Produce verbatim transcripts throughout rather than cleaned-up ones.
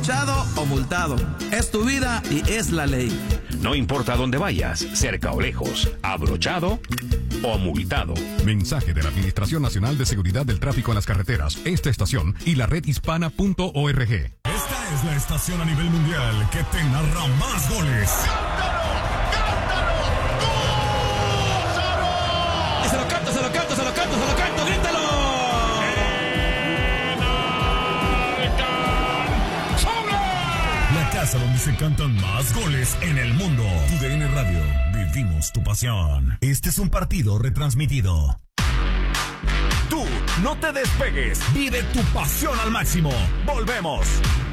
Abrochado o multado. Es tu vida y es la ley. No importa dónde vayas, cerca o lejos, abrochado o multado. Mensaje de la Administración Nacional de Seguridad del Tráfico en las Carreteras, esta estación y la red hispana punto org. Esta es la estación a nivel mundial que te narra más goles. Se lo canto, se lo canto, se lo canto, se lo canto, grítalo. La casa donde se cantan más goles en el mundo. Tu D N Radio, vivimos tu pasión. Este es un partido retransmitido. Tú, no te despegues, vive tu pasión al máximo. Volvemos.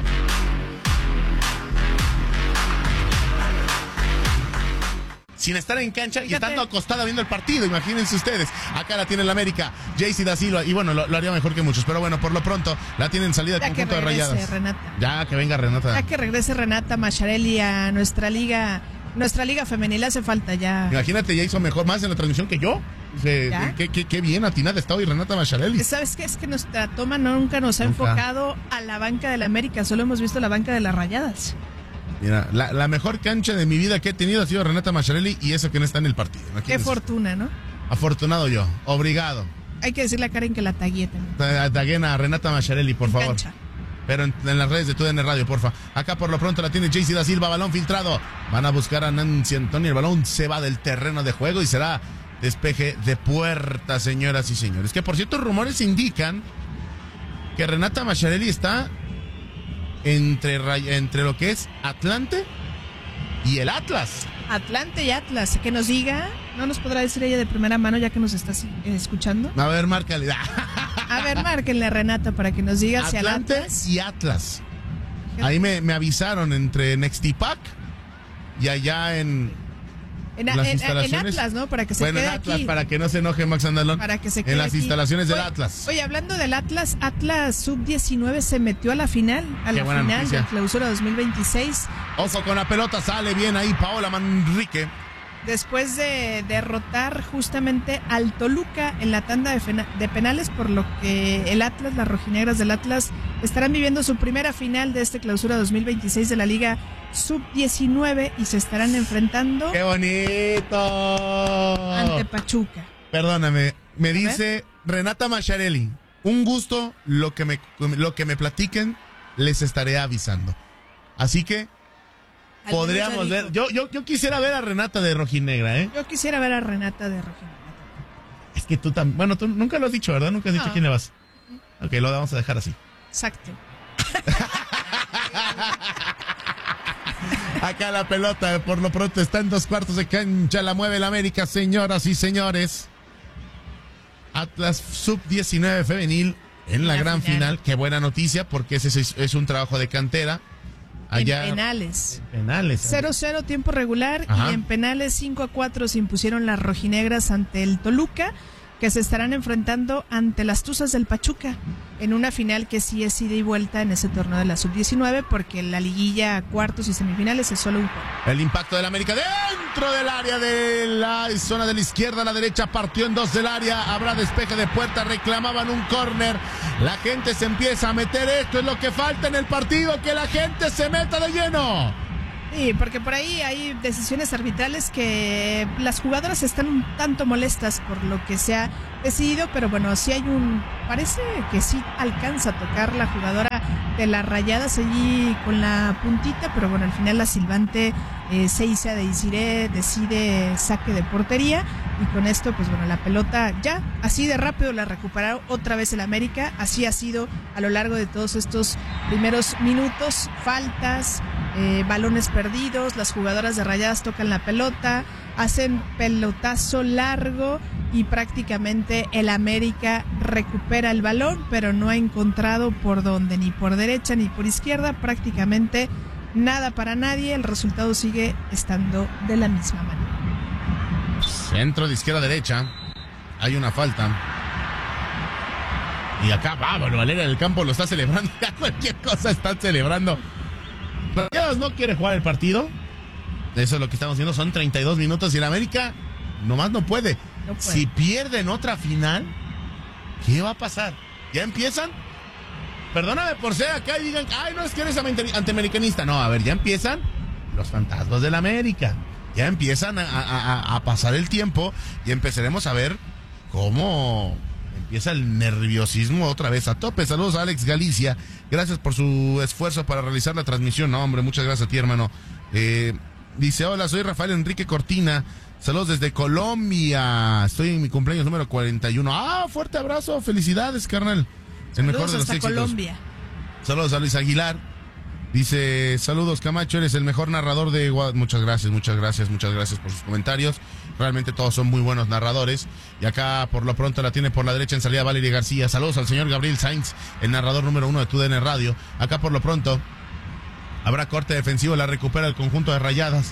Sin estar en cancha y Fíjate. estando acostada viendo el partido, imagínense ustedes. Acá la tiene el América, Jaycee da Silva, y bueno, lo, lo haría mejor que muchos, pero bueno, por lo pronto la tienen salida de Ya que conjunto de regrese, Rayadas. Renata. Ya que venga Renata. Ya que regrese Renata Macharelli a nuestra liga, nuestra liga femenil hace falta ya. Imagínate, ya hizo mejor más en la transmisión que yo. Se, ¿Ya? qué, qué, qué bien atinada está hoy Renata Macharelli. ¿Sabes qué? Es que nuestra toma nunca nos ha Nunca. enfocado a la banca del América, solo hemos visto la banca de las Rayadas. Mira, la, la mejor cancha de mi vida que he tenido ha sido Renata Macharelli y eso que no está en el partido. Qué Imagínense. fortuna, ¿no? Afortunado yo, obrigado. Hay que decirle a Karen que la tagué también. Taguen a Renata Macharelli, por favor. Cancha. Pero en, en las redes de Tu D N Radio, porfa. Acá por lo pronto la tiene Jaycee da Silva, balón filtrado. Van a buscar a Nancy Antonio, el balón se va del terreno de juego y será despeje de puerta, señoras y señores. Que por cierto, rumores indican que Renata Macharelli está entre, Ray- entre lo que es Atlante y el Atlas. Atlante y Atlas, que nos diga, no nos podrá decir ella de primera mano ya que nos está eh, escuchando. A ver, márcale. A ver, márquenle a Renata para que nos diga si al Atlante Atlas. y Atlas. Ahí me, me avisaron entre Nextipac y allá en En, las en- en instalaciones. Atlas, ¿no? Para que se bueno, quede en Atlas, aquí. para que no se enoje Max Andalón. Para que se quede En las aquí. instalaciones del Oye, Atlas. Oye, hablando del Atlas, Atlas sub diecinueve se metió a la final, a Qué la buena final noticia. del Clausura dos mil veintiséis. Ojo con la pelota, sale bien ahí Paola Manrique. Después de derrotar justamente al Toluca en la tanda de, fena- de penales, por lo que el Atlas, las rojinegras del Atlas, estarán viviendo su primera final de este Clausura dos mil veintiséis de la Liga sub diecinueve y se estarán enfrentando ¡Qué bonito! ante Pachuca. Perdóname, me A dice Renata Macharelli. Un gusto, lo que me lo que me platiquen, les estaré avisando. Así que Al podríamos menos ya ver. dijo. Yo, yo, yo quisiera ver a Renata de Rojinegra, ¿eh? Yo quisiera ver a Renata de Rojinegra. Es que tú también. Bueno, tú nunca lo has dicho, ¿verdad? Nunca has dicho No. a quién le vas. Ok, lo vamos a dejar así. Exacto. Acá la pelota, por lo pronto, está en dos cuartos de cancha. La mueve el América, señoras y señores. Atlas sub diecinueve femenil en la, La gran final. final. Qué buena noticia, porque ese es, es un trabajo de cantera. Allá, En penales. penales. cero cero tiempo regular. Ajá. Y en penales cinco a cuatro se impusieron las rojinegras ante el Toluca, que se estarán enfrentando ante las Tuzas del Pachuca en una final que sí es ida y vuelta en ese torneo de la sub diecinueve, porque la liguilla cuartos y semifinales es solo un juego. El impacto del América dentro del área de la zona de la izquierda a la derecha, partió en dos del área, habrá despeje de puerta, reclamaban un córner, la gente se empieza a meter, esto es lo que falta en el partido, que la gente se meta de lleno. Sí, porque por ahí hay decisiones arbitrales que las jugadoras están un tanto molestas por lo que se ha decidido, pero bueno, sí hay un... Parece que sí alcanza a tocar la jugadora de las Rayadas allí con la puntita, pero bueno, al final la silbante eh, Seiza de Isiré decide saque de portería y con esto, pues bueno, la pelota ya así de rápido la recuperaron otra vez el América. Así ha sido a lo largo de todos estos primeros minutos, faltas, eh, balones perdidos, las jugadoras de Rayadas tocan la pelota, hacen pelotazo largo y prácticamente el América recupera el balón, pero no ha encontrado por dónde, ni por derecha ni por izquierda, prácticamente nada para nadie. El resultado sigue estando de la misma manera. Centro de izquierda a derecha, hay una falta. Y acá, Bárbaro Valera del Campo lo está celebrando, ya cualquier cosa están celebrando. Rayadas no quiere jugar el partido. Eso es lo que estamos viendo, son treinta y dos minutos y el América nomás no puede. No puede. Si pierden otra final, ¿qué va a pasar? ¿Ya empiezan? perdóname por ser acá y digan, ay, no, es que eres antiamericanista. No, a ver, ya empiezan los fantasmas del América. Ya empiezan a, a, a pasar el tiempo y empezaremos a ver cómo empieza el nerviosismo otra vez a tope. Saludos a Alex Galicia. Gracias por su esfuerzo para realizar la transmisión. No, hombre, muchas gracias a ti, hermano. Eh, dice, hola, soy Rafael Enrique Cortina. Saludos desde Colombia. Estoy en mi cumpleaños número cuarenta y uno. Ah, fuerte abrazo. Felicidades, carnal. El Saludos mejor de los hasta éxitos. Colombia. Saludos a Luis Aguilar. Dice, saludos Camacho, eres el mejor narrador de Guad... Muchas gracias, muchas gracias, muchas gracias por sus comentarios. Realmente todos son muy buenos narradores. Y acá por lo pronto la tiene por la derecha en salida Valeria García. Saludos al señor Gabriel Sainz, el narrador número uno de Tu D N Radio. Acá por lo pronto habrá corte defensivo, la recupera el conjunto de Rayadas.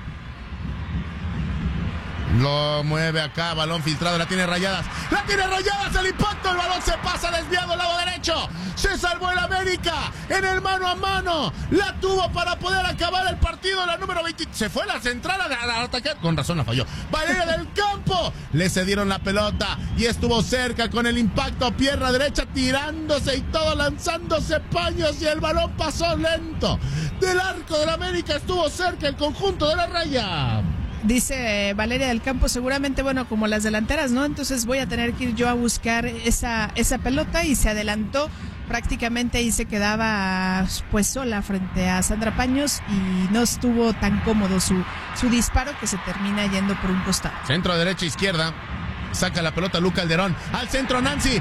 Lo mueve acá, balón filtrado, la tiene Rayadas. ¡La tiene Rayadas! El impacto, el balón se pasa desviado al lado derecho. Se salvó el América en el mano a mano. La tuvo para poder acabar el partido. La número veinte. Se fue la central a, a, a atacar. Con razón la falló. Valeria del Campo. Le cedieron la pelota y estuvo cerca con el impacto. Pierna derecha tirándose y todo lanzándose paños. Y el balón pasó lento. Del arco del América estuvo cerca el conjunto de la Raya. Dice Valeria del Campo, seguramente, bueno, como las delanteras, ¿no? Entonces voy a tener que ir yo a buscar esa, esa pelota, y se adelantó prácticamente y se quedaba pues sola frente a Sandra Paños y no estuvo tan cómodo su, su disparo, que se termina yendo por un costado. Centro, derecha, izquierda. Saca la pelota Luca Alderón. Al centro Nancy.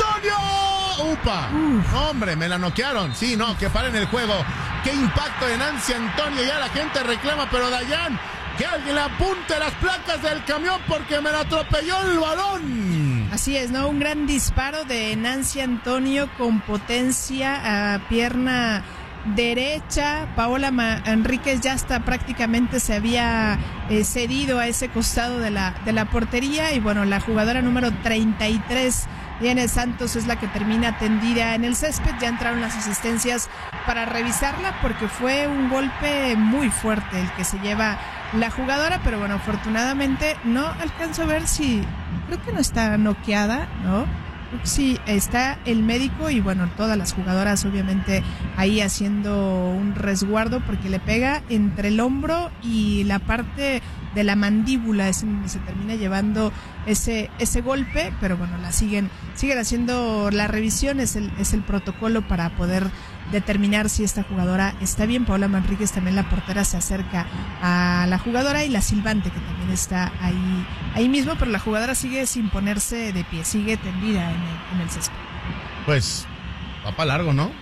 ¡Antonio! ¡Upa! Uf. Hombre, me la noquearon. Sí, no, que paren el juego. ¡Qué impacto de Nancy Antonio! Ya la gente reclama, pero Dayan, que alguien le apunte las placas del camión porque me la atropelló el balón. Así es, ¿no? Un gran disparo de Nancy Antonio con potencia a pierna derecha. Paola Ma- Enríquez ya hasta prácticamente se había eh, cedido a ese costado de la, de la portería, y bueno, la jugadora número treinta y tres, Diana Santos, es la que termina tendida en el césped. Ya entraron las asistencias para revisarla porque fue un golpe muy fuerte el que se lleva la jugadora, pero bueno, afortunadamente no alcanzo a ver si, creo que no está noqueada, ¿no? Sí, está el médico y bueno, todas las jugadoras obviamente ahí haciendo un resguardo porque le pega entre el hombro y la parte de la mandíbula, es donde se termina llevando ese ese golpe, pero bueno, la siguen siguen haciendo la revisión, es el es el protocolo para poder determinar si esta jugadora está bien. Paola Manríquez, también la portera, se acerca a la jugadora, y la silbante, que también está ahí ahí mismo, pero la jugadora sigue sin ponerse de pie, sigue tendida en el, en el césped. Pues va para largo, ¿no?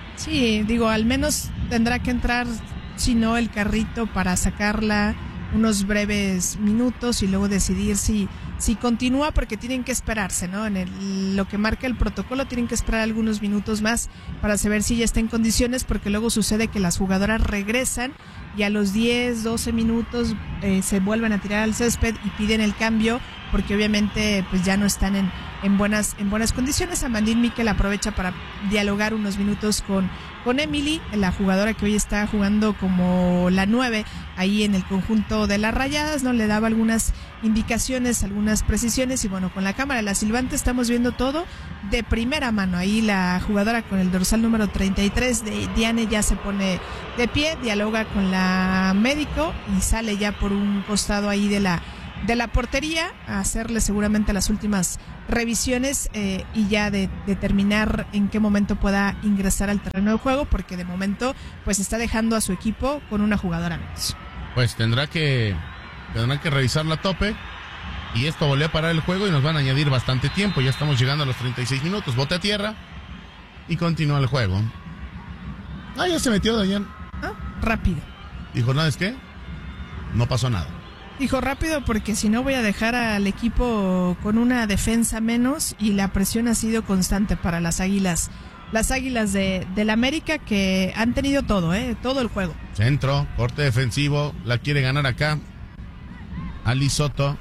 Sí, digo, al menos tendrá que entrar, si no, el carrito para sacarla unos breves minutos y luego decidir si si continúa, porque tienen que esperarse, ¿no? En el, lo que marca el protocolo, tienen que esperar algunos minutos más para saber si ya está en condiciones, porque luego sucede que las jugadoras regresan y a los diez, doce minutos eh, se vuelven a tirar al césped y piden el cambio, porque obviamente pues ya no están en, en buenas en buenas condiciones. Amandine Miquel aprovecha para dialogar unos minutos con, con Emily, la jugadora que hoy está jugando como la nueve ahí en el conjunto de las Rayadas, ¿no? Le daba algunas indicaciones, algunas precisiones, y bueno, con la cámara de la silbante estamos viendo todo de primera mano. Ahí la jugadora con el dorsal número treinta y tres de Diane ya se pone de pie, dialoga con la médico y sale ya por un costado ahí de la de la portería a hacerle seguramente las últimas revisiones eh, y ya de determinar en qué momento pueda ingresar al terreno de juego, porque de momento pues está dejando a su equipo con una jugadora menos. Pues tendrá que tendrá que revisarla a tope, y esto volvió a parar el juego y nos van a añadir bastante tiempo. Ya estamos llegando a los treinta y seis minutos. Bote a tierra y continúa el juego. Ah, ya se metió Dayan. Ah, rápido. Dijo, ¿no es qué? No pasó nada. Dijo rápido porque si no voy a dejar al equipo con una defensa menos, y la presión ha sido constante para las Águilas. Las Águilas de del América, que han tenido todo, ¿eh? Todo el juego. Centro, corte defensivo, la quiere ganar acá Ali Soto.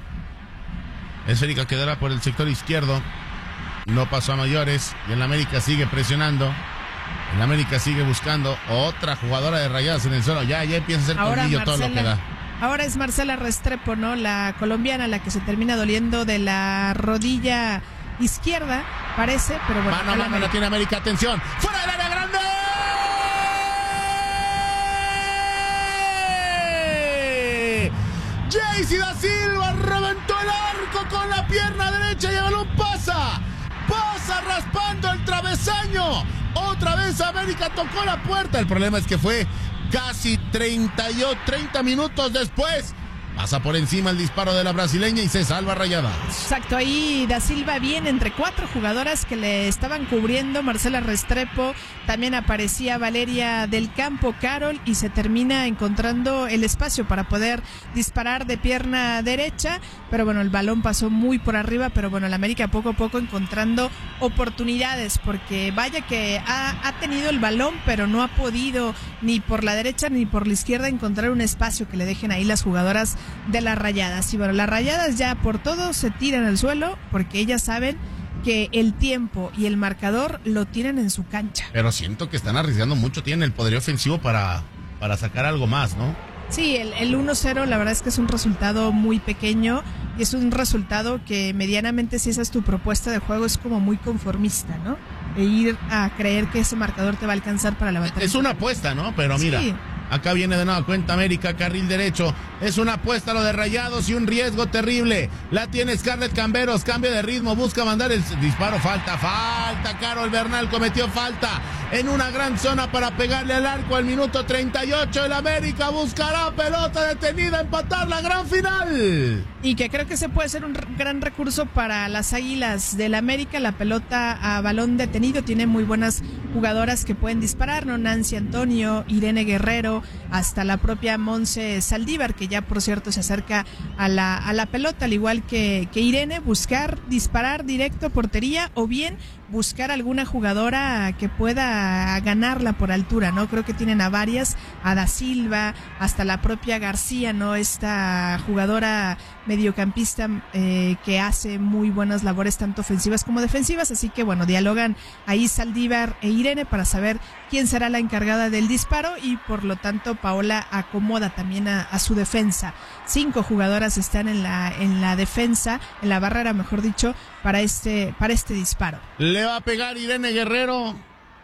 Esférica quedará por el sector izquierdo. No pasó a mayores, y el América sigue presionando. El América sigue buscando otra jugadora de Rayadas en el suelo. Ya, ya empieza a ser colmillo todo lo que da. Ahora es Marcela Restrepo, ¿no? La colombiana, la que se termina doliendo de la rodilla izquierda, parece, pero bueno. Mano a mano la tiene América, atención, fuera del área grande. Jaycee da Silva reventó el arco con la pierna derecha y el balón pasa, pasa raspando el travesaño. Otra vez América tocó la puerta. El problema es que fue casi treinta, treinta minutos después. Pasa por encima el disparo de la brasileña y se salva Rayadas. Exacto, ahí da Silva bien entre cuatro jugadoras que le estaban cubriendo. Marcela Restrepo, también aparecía Valeria del Campo, Carol, y se termina encontrando el espacio para poder disparar de pierna derecha. Pero bueno, el balón pasó muy por arriba, pero bueno, el América poco a poco encontrando oportunidades, porque vaya que ha, ha tenido el balón, pero no ha podido ni por la derecha ni por la izquierda encontrar un espacio que le dejen ahí las jugadoras de las Rayadas. Y bueno, las Rayadas ya por todo se tiran al suelo porque ellas saben que el tiempo y el marcador lo tienen en su cancha. Pero siento que están arriesgando mucho, tienen el poderío ofensivo para, para sacar algo más, ¿no? Sí, el, el uno cero la verdad es que es un resultado muy pequeño y es un resultado que medianamente, si esa es tu propuesta de juego, es como muy conformista, ¿no? E ir a creer que ese marcador te va a alcanzar para levantar. Es una apuesta, ¿no? Pero mira, sí. Acá viene de nueva cuenta América, carril derecho. Es una apuesta lo de Rayados y un riesgo terrible. La tiene Scarlett Camberos, cambio de ritmo, busca mandar el disparo. Falta, falta. Carol Bernal cometió falta en una gran zona para pegarle al arco al minuto treinta y ocho. El América buscará pelota detenida, empatar la gran final. Y que creo que se puede ser un gran recurso para las Águilas del América. La pelota a balón detenido tiene muy buenas jugadoras que pueden disparar, ¿no? Nancy Antonio, Irene Guerrero, hasta la propia Monse Saldívar, que ya por cierto se acerca a la, a la pelota, al igual que, que Irene, buscar disparar directo a portería o bien buscar alguna jugadora que pueda ganarla por altura, ¿no? Creo que tienen a varias, a Da Silva, hasta la propia García, ¿no? Esta jugadora mediocampista eh, que hace muy buenas labores tanto ofensivas como defensivas, así que bueno, dialogan ahí Saldívar e Irene para saber quién será la encargada del disparo y por lo tanto Paola acomoda también a, a su defensa. Cinco jugadoras están en la en la defensa, en la barrera mejor dicho, para este para este disparo. Le va a pegar Irene Guerrero.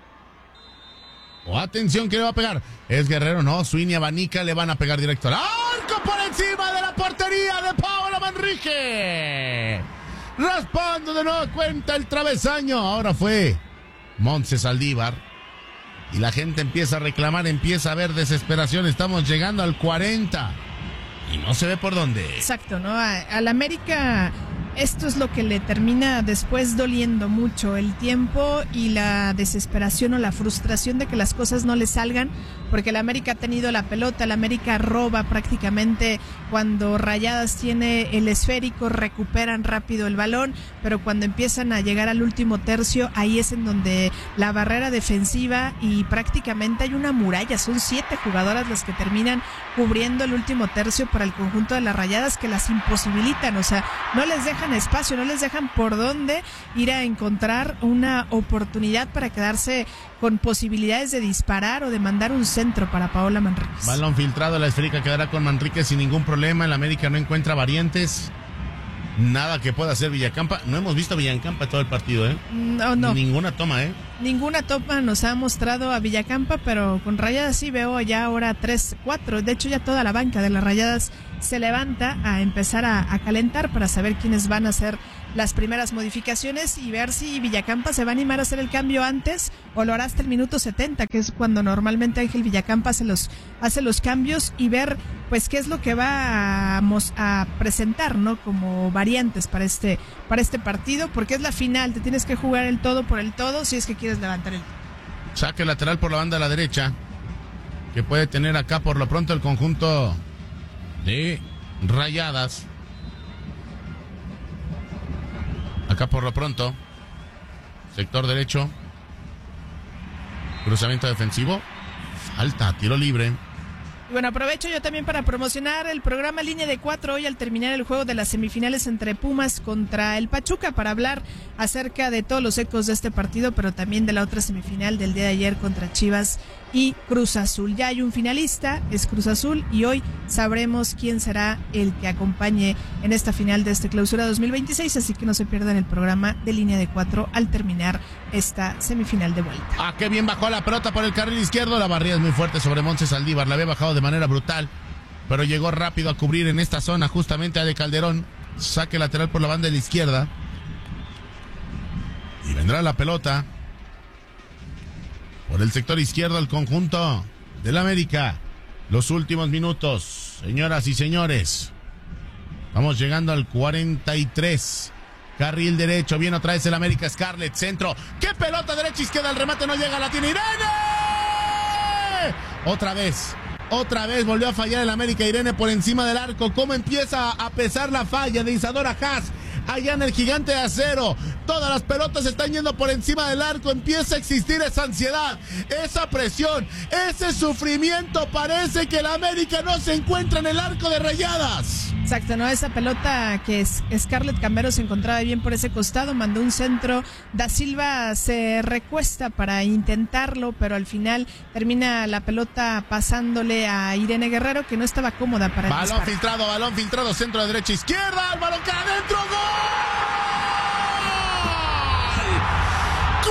Oh, atención, que le va a pegar. Es Guerrero, no, Sweeney Abanica le van a pegar directo al arco por encima de la portería de Paola Manrique. Raspando de nueva cuenta el travesaño. Ahora fue Monse Saldívar. Y la gente empieza a reclamar, empieza a ver desesperación. Estamos llegando al cuarenta. Y no se ve por dónde. Exacto, ¿no? Al América esto es lo que le termina después doliendo mucho, el tiempo y la desesperación o la frustración de que las cosas no le salgan, porque el América ha tenido la pelota, el América roba prácticamente cuando Rayadas tiene el esférico, recuperan rápido el balón, pero cuando empiezan a llegar al último tercio, ahí es en donde la barrera defensiva y prácticamente hay una muralla, son siete jugadoras las que terminan cubriendo el último tercio para el conjunto de las Rayadas que las imposibilitan, o sea, no les dejan espacio, no les dejan por dónde ir a encontrar una oportunidad para quedarse con posibilidades de disparar o de mandar un centro para Paola Manríquez. Balón filtrado, la esférica quedará con Manríquez sin ningún problema. El América no encuentra variantes. Nada que pueda hacer Villacampa. No hemos visto a Villacampa todo el partido, ¿eh? No, no. Ninguna toma, ¿eh? Ninguna toma nos ha mostrado a Villacampa, pero con Rayadas sí veo ya ahora tres, cuatro. De hecho, ya toda la banca de las Rayadas se levanta a empezar a, a calentar para saber quiénes van a hacer las primeras modificaciones y ver si Villacampa se va a animar a hacer el cambio antes o lo hará hasta el minuto setenta, que es cuando normalmente Ángel Villacampa hace los, hace los cambios, y ver pues qué es lo que va a, a presentar, ¿no? Como variantes para este, para este partido, porque es la final, te tienes que jugar el todo por el todo si es que quieres levantar el... Saque lateral por la banda a la derecha, que puede tener acá por lo pronto el conjunto de Rayadas. Acá por lo pronto, sector derecho, cruzamiento defensivo, falta, tiro libre. Y bueno, aprovecho yo también para promocionar el programa Línea de Cuatro hoy al terminar el juego de las semifinales entre Pumas contra el Pachuca para hablar acerca de todos los ecos de este partido, pero también de la otra semifinal del día de ayer contra Chivas y Cruz Azul. Ya hay un finalista, es Cruz Azul, y hoy sabremos quién será el que acompañe en esta final de este Clausura dos mil veintiséis, así que no se pierdan el programa de Línea de Cuatro al terminar esta semifinal de vuelta. Ah, qué bien bajó la pelota por el carril izquierdo, la barrida es muy fuerte sobre Montse Saldívar, la había bajado de manera brutal, pero llegó rápido a cubrir en esta zona justamente a De Calderón, saque lateral por la banda de la izquierda, y vendrá la pelota por el sector izquierdo al conjunto del América. Los últimos minutos, señoras y señores. Vamos llegando al cuarenta y tres. Carril derecho, viene otra vez el América. Scarlett, centro. ¡Qué pelota derecha izquierda! El remate no llega, la tiene Irene. Otra vez, otra vez volvió a fallar el América. Irene por encima del arco. ¿Cómo empieza a pesar la falla de Isadora Haas? Allá en el Gigante de Acero, todas las pelotas están yendo por encima del arco, empieza a existir esa ansiedad, esa presión, ese sufrimiento, parece que el América no se encuentra en el arco de Rayadas. Exacto, ¿no? Esa pelota que es Scarlett Cambero se encontraba bien por ese costado, mandó un centro, Da Silva se recuesta para intentarlo, pero al final termina la pelota pasándole a Irene Guerrero, que no estaba cómoda para el balón disparo. filtrado, balón filtrado, centro de derecha izquierda, el balón cae adentro, ¡gol!